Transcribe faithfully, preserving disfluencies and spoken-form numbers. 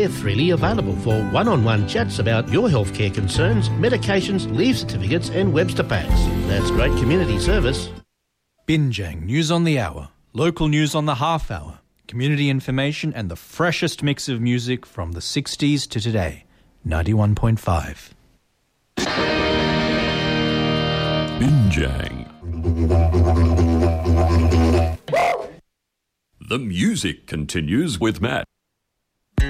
They're freely available for one-on-one chats about your healthcare concerns, medications, leave certificates and Webster packs. That's great community service. Binjang News on the Hour, local news on the half hour, community information and the freshest mix of music from the sixties to today. ninety-one point five. Binjang. The music continues with Matt.